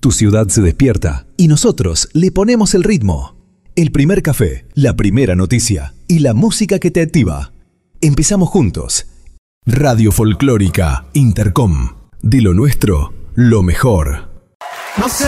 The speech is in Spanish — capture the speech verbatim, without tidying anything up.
Tu ciudad se despierta y nosotros le ponemos el ritmo. El primer café, la primera noticia y la música que te activa. Empezamos juntos. Radio Folclórica Intercom. De lo nuestro, lo mejor. No sé